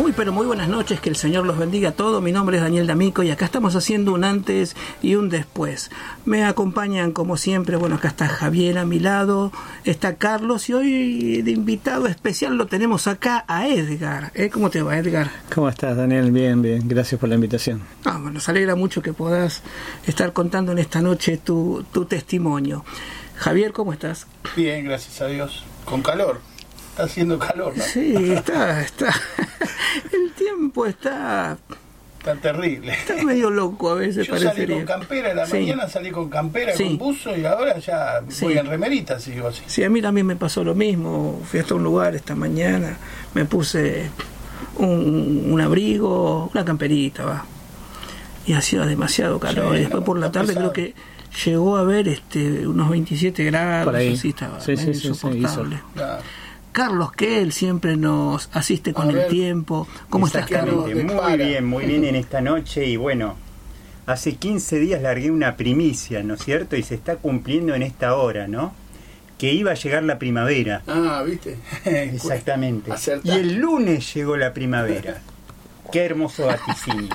Muy pero muy buenas noches, que el Señor los bendiga a todos. Mi nombre es Daniel D'Amico y acá estamos haciendo un antes y un después. Me acompañan como siempre, bueno, acá está Javier a mi lado, está Carlos y hoy de invitado especial lo tenemos acá a Edgar. ¿Cómo te va, Edgar? ¿Cómo estás, Daniel? Bien, bien, gracias por la invitación. Bueno, nos alegra mucho que puedas estar contando en esta noche tu testimonio. Javier, ¿cómo estás? Bien, gracias a Dios. Con calor. Está haciendo calor, ¿no? Sí, está. El tiempo está terrible. Está medio loco a veces. Yo salí con campera en la mañana, salí con campera, con buzo y ahora ya voy en remerita, sigo así. Sí, a mí también me pasó lo mismo. Fui hasta un lugar esta mañana, me puse un abrigo, una camperita, y hacía demasiado calor. Y después por la tarde pesado. Creo que llegó a haber unos 27 grados, por ahí. Así estaba insoportable. Claro. Carlos, que él siempre nos asiste con el tiempo. ¿Cómo estás, Carlos? Muy bien en esta noche. Y bueno, hace 15 días largué una primicia, ¿no es cierto? Y se está cumpliendo en esta hora, ¿no? Que iba a llegar la primavera. ¿Viste? Exactamente. Acertaste. Y el lunes llegó la primavera. Qué hermoso vaticinio.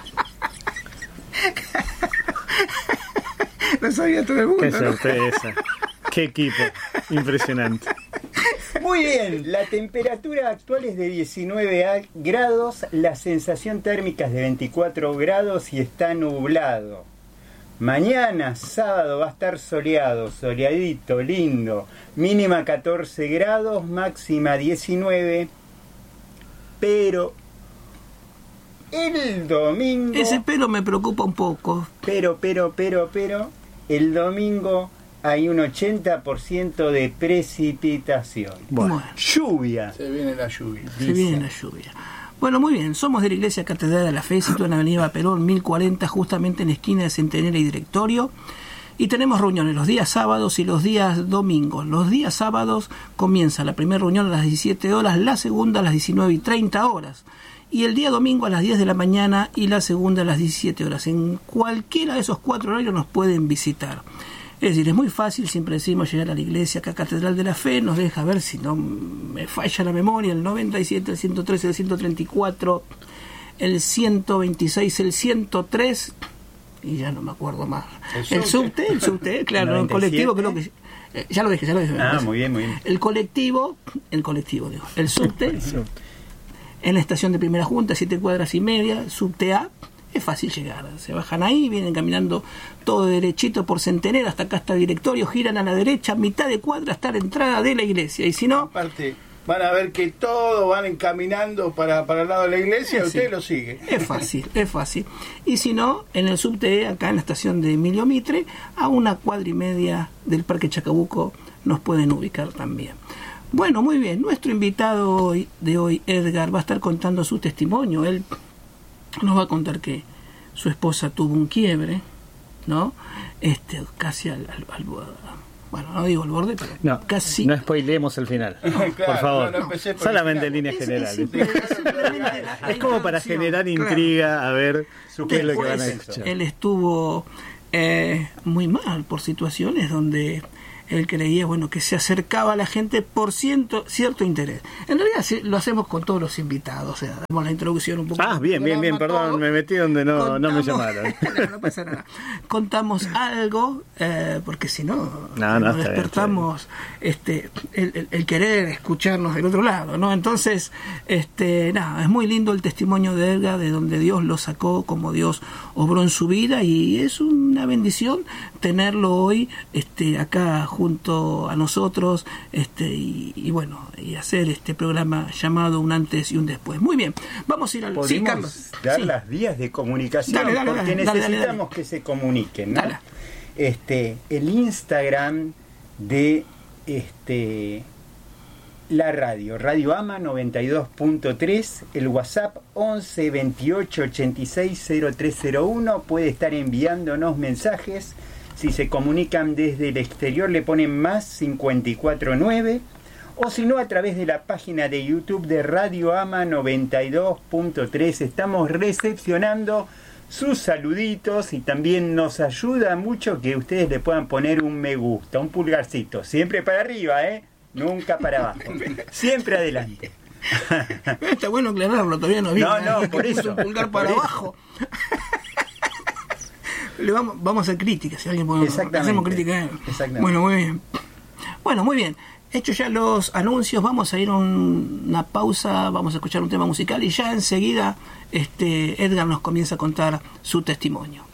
Lo sabía todo el mundo. Qué sorpresa. Qué equipo. Impresionante. Muy bien, la temperatura actual es de 19 grados, la sensación térmica es de 24 grados y está nublado. Mañana, sábado, va a estar soleado, soleadito, lindo. Mínima 14 grados, máxima 19. Pero el domingo... Ese pero me preocupa un poco. Pero, el domingo... hay un 80% de precipitación. Bueno. Lluvia. Se viene la lluvia. Se viene la lluvia. Bueno, muy bien. Somos de la Iglesia Catedral de la Fe, situada en la Avenida Perón, 1040, justamente en la esquina de Centenera y Directorio. Y tenemos reuniones los días sábados y los días domingos. Los días sábados comienza la primera reunión a las 17 horas, la segunda a las 19:30 horas. Y el día domingo a las 10 de la mañana y la segunda a las 17 horas. En cualquiera de esos 4 horarios nos pueden visitar. Es decir, es muy fácil, siempre decimos, llegar a la iglesia, acá Catedral de la Fe, nos deja ver si no me falla la memoria, el 97, el 113, el 134, el 126, el 103, y ya no me acuerdo más. El subte, claro, 97. El colectivo creo que... ya lo dije. Muy bien. El colectivo, digo, el subte, en la estación de Primera Junta, 7 cuadras y media, subte A. Es fácil llegar, se bajan ahí, vienen caminando todo derechito por Centenera, hasta acá está Directorio, giran a la derecha, mitad de cuadra hasta la entrada de la iglesia, y si no... Aparte, van a ver que todos van encaminando para el lado de la iglesia, usted lo sigue. Es fácil. Y si no, en el subte, acá en la estación de Emilio Mitre, a 1 cuadra y media del Parque Chacabuco, nos pueden ubicar también. Bueno, muy bien, nuestro invitado de hoy, Edgar, va a estar contando su testimonio. Él nos va a contar que su esposa tuvo un quiebre, ¿no? Casi al bueno, no digo al borde, pero no, casi. No spoilemos el final, claro, por favor. No, solamente en líneas generales. Es como para generar intriga, a ver qué es lo que van a escuchar. Él estuvo muy mal por situaciones donde él creía, que se acercaba a la gente por cierto interés. En realidad lo hacemos con todos los invitados, o sea, damos la introducción un poco. Bien, perdón, me metí donde no me llamaron. No pasa nada. Contamos algo, porque si no, no despertamos el querer escucharnos del otro lado, ¿no? Entonces, es muy lindo el testimonio de Edgar, de donde Dios lo sacó, como Dios obró en su vida, y es una bendición tenerlo hoy acá junto a nosotros y hacer este programa llamado Un Antes y un Después. Muy bien, vamos a ir al... ¿Podemos dar las vías de comunicación? Porque necesitamos que se comuniquen, ¿no? El Instagram de la Radio Ama 92.3, el WhatsApp 11 28 86 0301, puede estar enviándonos mensajes. Si se comunican desde el exterior le ponen más 549, o si no a través de la página de YouTube de Radio Ama 92.3. Estamos recepcionando sus saluditos y también nos ayuda mucho que ustedes le puedan poner un me gusta, un pulgarcito, siempre para arriba, nunca para abajo, siempre adelante. Está bueno aclararlo, todavía no viene. No, por eso. Un pulgar para abajo. Vamos a hacer críticas, si alguien puede. Hacemos crítica. Exactamente. Bueno, muy bien. Bueno, muy bien. Hechos ya los anuncios, vamos a ir a una pausa, vamos a escuchar un tema musical y ya enseguida Edgar nos comienza a contar su testimonio.